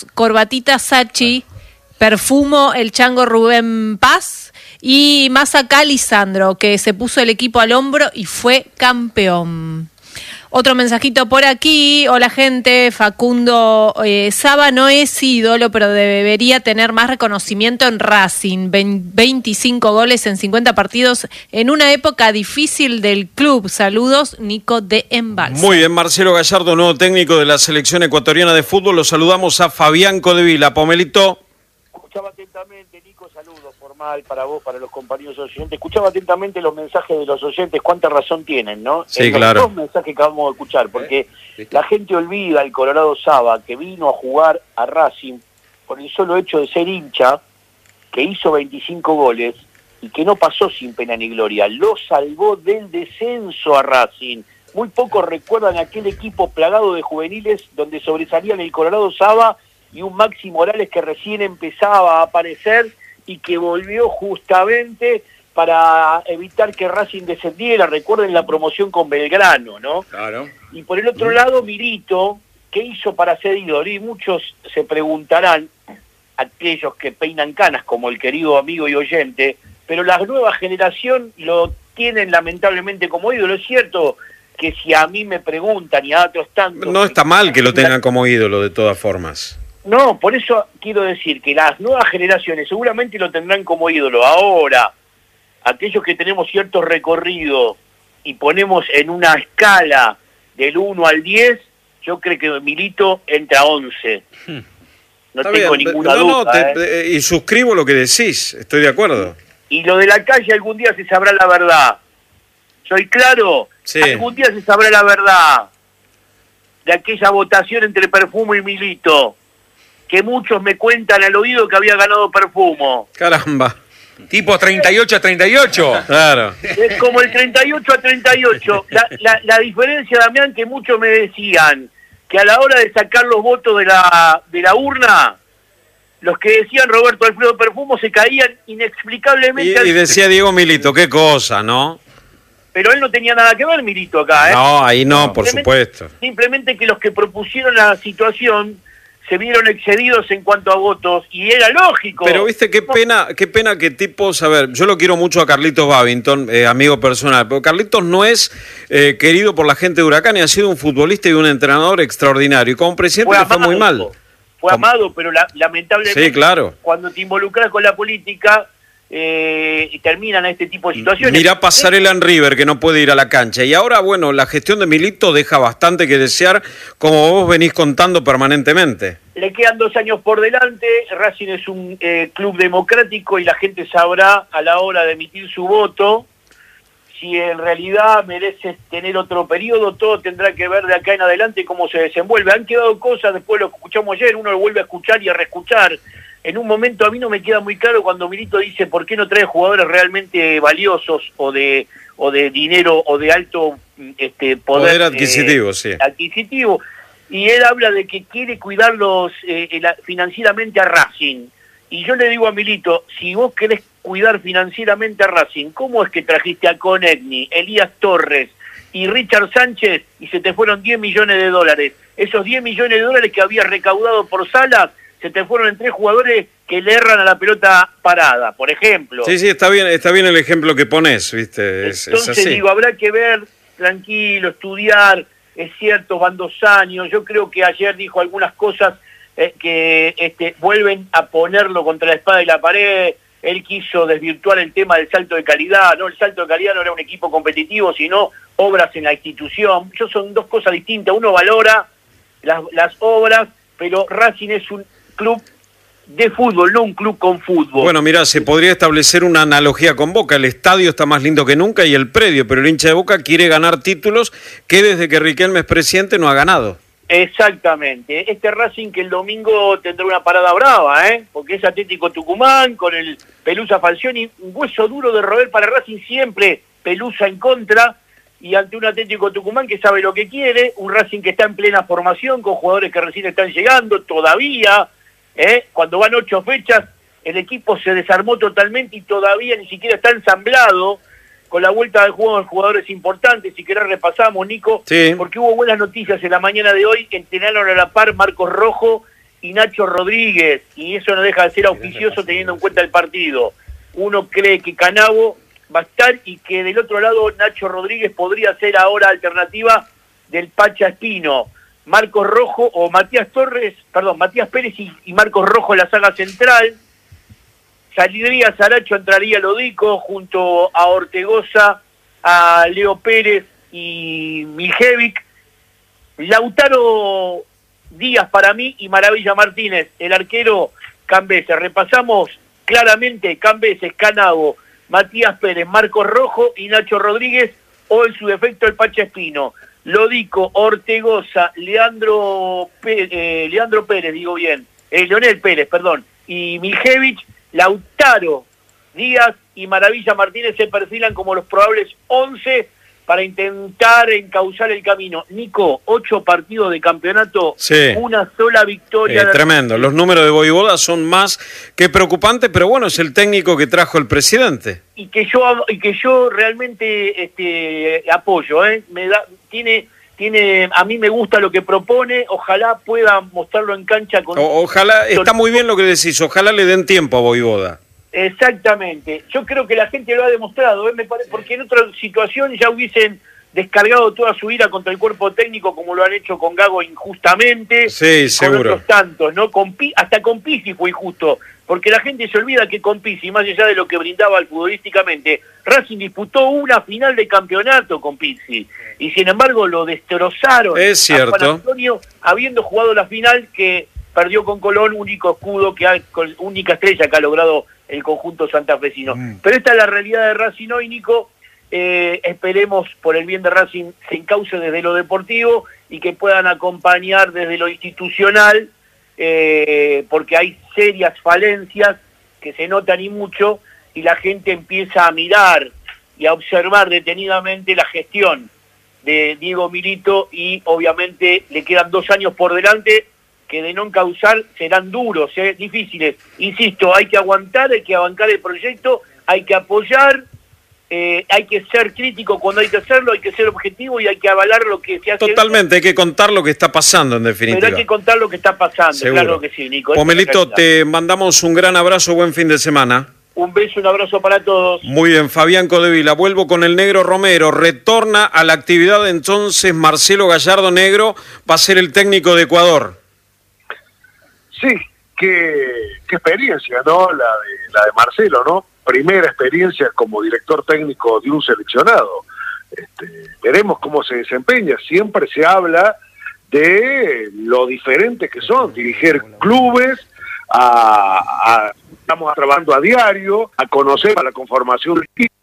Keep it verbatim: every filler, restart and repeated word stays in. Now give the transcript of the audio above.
Corbatita Sachi, Perfumo el Chango Rubén Paz y más acá Lisandro, que se puso el equipo al hombro y fue campeón. Otro mensajito por aquí. Hola gente, Facundo eh, Saba no es ídolo, pero debería tener más reconocimiento en Racing. veinticinco goles en cincuenta partidos en una época difícil del club. Saludos, Nico de Embalse. Muy bien, Marcelo Gallardo, nuevo técnico de la selección ecuatoriana de fútbol. Lo saludamos a Fabián Codevila. Pomelito. Escuchaba atentamente, Nico, saludos formal para vos, para los compañeros oyentes. Escuchaba atentamente los mensajes de los oyentes, cuánta razón tienen, ¿no? Sí, en claro. Los dos mensajes que acabamos de escuchar, porque ¿Eh? la gente olvida el Colorado Saba, que vino a jugar a Racing por el solo hecho de ser hincha, que hizo veinticinco goles y que no pasó sin pena ni gloria. Lo salvó del descenso a Racing. Muy pocos recuerdan aquel equipo plagado de juveniles donde sobresalían el Colorado Saba y un Maxi Morales que recién empezaba a aparecer y que volvió justamente para evitar que Racing descendiera. Recuerden la promoción con Belgrano, ¿no? Claro. Y por el otro mm. lado, Milito, ¿qué hizo para ser ídolo? Y muchos se preguntarán, aquellos que peinan canas, como el querido amigo y oyente, pero la nueva generación lo tienen lamentablemente como ídolo. Es cierto que si a mí me preguntan y a otros tantos... No está mal que lo tengan como ídolo de todas formas. No, por eso quiero decir que las nuevas generaciones seguramente lo tendrán como ídolo. Ahora, aquellos que tenemos cierto recorrido y ponemos en una escala del uno al diez, yo creo que Milito entra a once. No Está tengo bien, ninguna no, duda. No, te, ¿eh? Y suscribo lo que decís, estoy de acuerdo. Y lo de la calle algún día se sabrá la verdad. ¿Soy claro? Sí. Algún día se sabrá la verdad de aquella votación entre Perfumo y Milito, que muchos me cuentan al oído que había ganado Perfumo. Caramba. Tipo treinta y ocho a treinta y ocho. Claro. Es como el treinta y ocho a treinta y ocho. La, la, la diferencia, Damián, que muchos me decían que a la hora de sacar los votos de la, de la urna, los que decían Roberto Alfredo Perfumo se caían inexplicablemente. Y, y decía Diego Milito, qué cosa, ¿no? Pero él no tenía nada que ver, Milito, acá, ¿eh? No, ahí no, no por supuesto. Simplemente que los que propusieron la situación se vieron excedidos en cuanto a votos, y era lógico. Pero viste, qué pena, qué pena que tipos, a ver, yo lo quiero mucho a Carlitos Babington, eh, amigo personal, pero Carlitos no es eh, querido por la gente de Huracán y ha sido un futbolista y un entrenador extraordinario, y como presidente le fue muy mal. Fue amado, pero la, lamentablemente, sí, claro, cuando te involucras con la política, eh, terminan este tipo de situaciones. Mirá Pasarela en River, que no puede ir a la cancha. Y ahora, bueno, la gestión de Milito deja bastante que desear, como vos venís contando permanentemente. Le quedan dos años por delante, Racing es un eh, club democrático y la gente sabrá a la hora de emitir su voto si en realidad merece tener otro periodo. Todo tendrá que ver de acá en adelante cómo se desenvuelve. Han quedado cosas, después lo escuchamos ayer, uno lo vuelve a escuchar y a reescuchar. En un momento a mí no me queda muy claro cuando Milito dice por qué no trae jugadores realmente valiosos o de o de dinero o de alto este poder, poder adquisitivo, eh, sí. adquisitivo. Y él habla de que quiere cuidarlos eh, financieramente a Racing. Y yo le digo a Milito, si vos querés cuidar financieramente a Racing, ¿cómo es que trajiste a Conegni, Elías Torres y Richard Sánchez y se te fueron diez millones de dólares? Esos diez millones de dólares que habías recaudado por Salas, se te fueron en tres jugadores que le erran a la pelota parada, por ejemplo. Sí, sí, está bien, está bien el ejemplo que pones, ¿viste? Es, Entonces es así. digo, habrá que ver, tranquilo, estudiar, es cierto, van dos años. Yo creo que ayer dijo algunas cosas eh, que este, vuelven a ponerlo contra la espada y la pared. Él quiso desvirtuar el tema del salto de calidad. No, el salto de calidad no era un equipo competitivo, sino obras en la institución. Yo son dos cosas distintas. Uno valora las, las obras, pero Racing es un club de fútbol, no un club con fútbol. Bueno, mira, se podría establecer una analogía con Boca. El estadio está más lindo que nunca y el predio, pero el hincha de Boca quiere ganar títulos que desde que Riquelme es presidente no ha ganado. Exactamente. Este Racing que el domingo tendrá una parada brava, ¿eh? Porque es Atlético Tucumán con el Pelusa Falcioni, un hueso duro de roer para Racing siempre, Pelusa en contra, y ante un Atlético Tucumán que sabe lo que quiere, un Racing que está en plena formación con jugadores que recién están llegando todavía. ¿Eh? Cuando van ocho fechas, el equipo se desarmó totalmente y todavía ni siquiera está ensamblado. Con la vuelta del juego de jugadores importantes, si querés repasamos, Nico, sí. Porque hubo buenas noticias en la mañana de hoy. Entrenaron a la par Marcos Rojo y Nacho Rodríguez, y eso no deja de ser auspicioso teniendo en cuenta el partido. Uno cree que Canavo va a estar y que del otro lado Nacho Rodríguez podría ser ahora alternativa del Pacha Espino. Marcos Rojo o Matías Torres, perdón, Matías Pérez y, y Marcos Rojo en la saga central. Saldría Saracho, entraría Lodico junto a Ortegoza, a Leo Pérez y Miljevic. Lautaro Díaz para mí y Maravilla Martínez, el arquero Cambeses. Repasamos claramente: Cambeses, Canavo, Matías Pérez, Marcos Rojo y Nacho Rodríguez, o en su defecto el Pacha Espino. Lodico, Ortegoza, Leandro, Pérez, eh, Leandro Pérez, digo bien, eh, Leonel Pérez, perdón, y Miljevic, Lautaro Díaz y Maravilla Martínez se perfilan como los probables once para intentar encauzar el camino. Nico, ocho partidos de campeonato, sí. Una sola victoria. Eh, tremendo, los números de Voivoda son más que preocupantes, pero bueno, es el técnico que trajo el presidente. Y que yo y que yo realmente este, apoyo, ¿eh? Me da, tiene, tiene, a mí me gusta lo que propone, ojalá pueda mostrarlo en cancha con... O, ojalá, está muy bien lo que decís, ojalá le den tiempo a Voivoda. Exactamente, yo creo que la gente lo ha demostrado, ¿eh? Me parece, porque en otra situación ya hubiesen descargado toda su ira contra el cuerpo técnico como lo han hecho con Gago injustamente, sí, con seguro. otros tantos, ¿no? Con Pi, hasta con Pizzi fue injusto, porque la gente se olvida que con Pizzi, más allá de lo que brindaba al futbolísticamente, Racing disputó una final de campeonato con Pizzi, y sin embargo lo destrozaron. Es cierto. A Juan Antonio, habiendo jugado la final que perdió con Colón, único escudo, que ha, única estrella que ha logrado el conjunto santafesino. Mm. Pero esta es la realidad de Racing hoy, Nico. Eh, esperemos, por el bien de Racing, se encauce desde lo deportivo y que puedan acompañar desde lo institucional, eh, porque hay serias falencias que se notan y mucho, y la gente empieza a mirar y a observar detenidamente la gestión de Diego Milito, y obviamente le quedan dos años por delante que de no encauzar serán duros, ¿eh? Difíciles. Insisto, hay que aguantar, hay que bancar el proyecto, hay que apoyar, eh, hay que ser crítico cuando hay que hacerlo, hay que ser objetivo y hay que avalar lo que se hace. Totalmente, hay que contar lo que está pasando en definitiva. Pero hay que contar lo que está pasando, seguro. Claro que sí, Nico. Pomelito, te mandamos un gran abrazo, buen fin de semana. Un beso, un abrazo para todos. Muy bien, Fabián Codevila, vuelvo con el Negro Romero, retorna a la actividad entonces Marcelo Gallardo. Negro va a ser el técnico de Ecuador. Sí, qué, qué experiencia, ¿no? La de, la de Marcelo, ¿no? Primera experiencia como director técnico de un seleccionado. Este, veremos cómo se desempeña. Siempre se habla de lo diferente que son, dirigir clubes, a, a, estamos trabajando a diario, a conocer a la conformación del equipo.